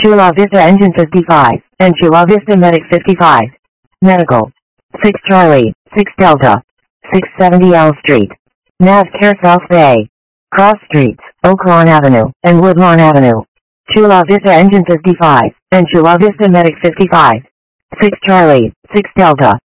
Chula Vista Engine 55, and Chula Vista Medic 55. Medical. 6 Charlie, 6 Delta. 670 L Street. Nav Care South Bay. Cross Streets, Oaklawn Avenue, and Woodlawn Avenue. Chula Vista Engine 55, and Chula Vista Medic 55. 6 Charlie, 6 Delta.